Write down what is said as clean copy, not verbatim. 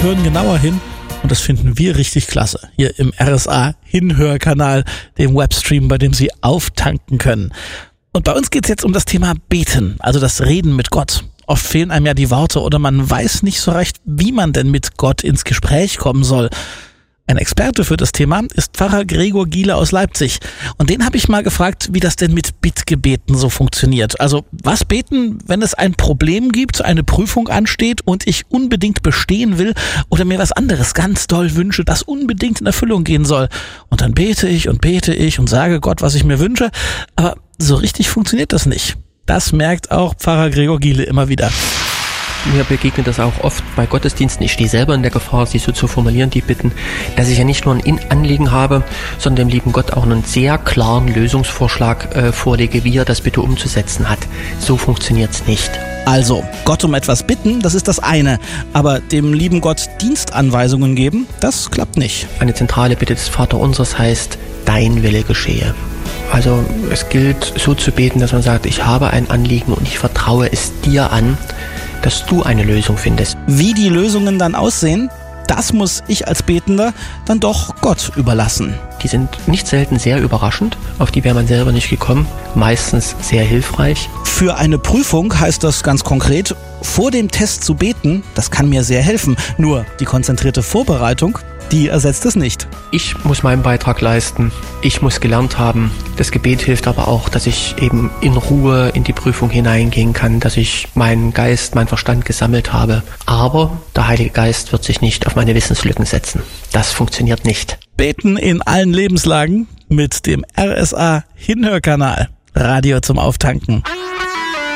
hören genauer hin und das finden wir richtig klasse. Hier im RSA Hinhörkanal, dem Webstream, bei dem Sie auftanken können. Und bei uns geht's jetzt um das Thema Beten, also das Reden mit Gott. Oft fehlen einem ja die Worte oder man weiß nicht so recht, wie man denn mit Gott ins Gespräch kommen soll. Ein Experte für das Thema ist Pfarrer Gregor Giele aus Leipzig. Und den habe ich mal gefragt, wie das denn mit Bittgebeten so funktioniert. Also was beten, wenn es ein Problem gibt, eine Prüfung ansteht und ich unbedingt bestehen will oder mir was anderes ganz doll wünsche, das unbedingt in Erfüllung gehen soll. Und dann bete ich und sage Gott, was ich mir wünsche. Aber so richtig funktioniert das nicht. Das merkt auch Pfarrer Gregor Giele immer wieder. Mir begegnet das auch oft bei Gottesdiensten. Ich stehe selber in der Gefahr, sie so zu formulieren, die Bitten, dass ich ja nicht nur ein Anliegen habe, sondern dem lieben Gott auch einen sehr klaren Lösungsvorschlag vorlege, wie er das bitte umzusetzen hat. So funktioniert's nicht. Also, Gott um etwas bitten, das ist das eine. Aber dem lieben Gott Dienstanweisungen geben, das klappt nicht. Eine zentrale Bitte des Vaterunsers heißt, dein Wille geschehe. Also es gilt so zu beten, dass man sagt, ich habe ein Anliegen und ich vertraue es dir an, dass du eine Lösung findest. Wie die Lösungen dann aussehen, das muss ich als Betender dann doch Gott überlassen. Die sind nicht selten sehr überraschend, auf die wäre man selber nicht gekommen, meistens sehr hilfreich. Für eine Prüfung heißt das ganz konkret, vor dem Test zu beten, das kann mir sehr helfen. Nur die konzentrierte Vorbereitung, die ersetzt es nicht. Ich muss meinen Beitrag leisten, ich muss gelernt haben. Das Gebet hilft aber auch, dass ich eben in Ruhe in die Prüfung hineingehen kann, dass ich meinen Geist, meinen Verstand gesammelt habe. Aber der Heilige Geist wird sich nicht auf meine Wissenslücken setzen. Das funktioniert nicht. Beten in allen Lebenslagen mit dem RSA Hinhörkanal. Radio zum Auftanken.